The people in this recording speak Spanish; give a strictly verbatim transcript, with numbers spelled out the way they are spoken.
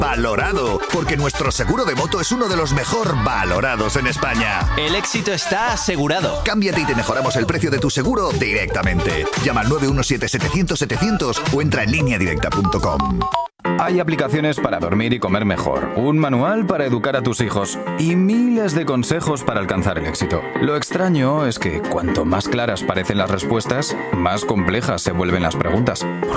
valorado, porque nuestro seguro de moto es uno de los mejor valorados en España. El éxito está asegurado. Cámbiate y te mejoramos el precio de tu seguro directamente. Llama al nueve uno siete, setecientos, setecientos o entra en línea directa punto com. Hay aplicaciones para dormir y comer mejor, un manual para educar a tus hijos y miles de consejos para alcanzar el éxito. Lo extraño es que cuanto más claras parecen las respuestas, más complejas se vuelven las preguntas.